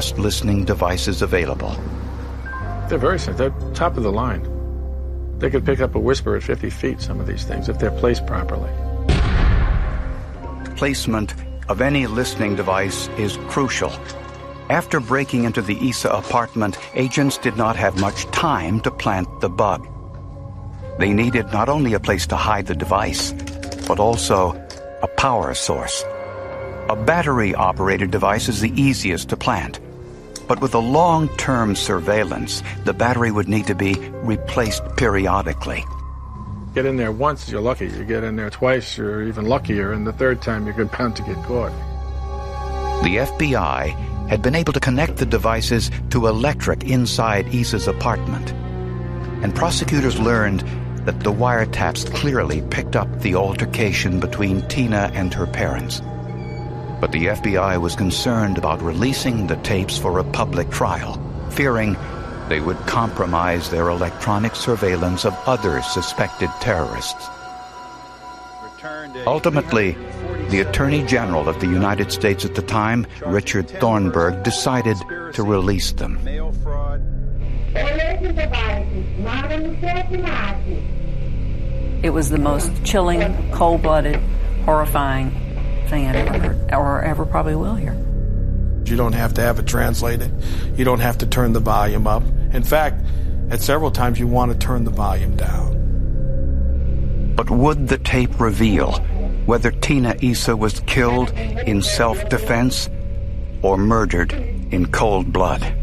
listening devices available. They're very sensitive. They're top of the line. They could pick up a whisper at 50 feet, some of these things, if they're placed properly. Placement of any listening device is crucial. After breaking into the Issa apartment, agents did not have much time to plant the bug. They needed not only a place to hide the device, but also a power source. A battery-operated device is the easiest to plant. But with a long-term surveillance, the battery would need to be replaced periodically. Get in there once, you're lucky. You get in there twice, you're even luckier, and the third time you're bound to get caught. The FBI had been able to connect the devices to electric inside Issa's apartment. And prosecutors learned that the wiretaps clearly picked up the altercation between Tina and her parents. But the FBI was concerned about releasing the tapes for a public trial, fearing they would compromise their electronic surveillance of other suspected terrorists. Ultimately, the Attorney General of the United States at the time, Richard Thornburgh, decided to release them. It was the most chilling, cold-blooded, horrifying thing I'd ever heard, or ever probably will hear. You don't have to have it translated. You don't have to turn the volume up. In fact, at several times you want to turn the volume down. But would the tape reveal whether Tina Issa was killed in self-defense or murdered in cold blood?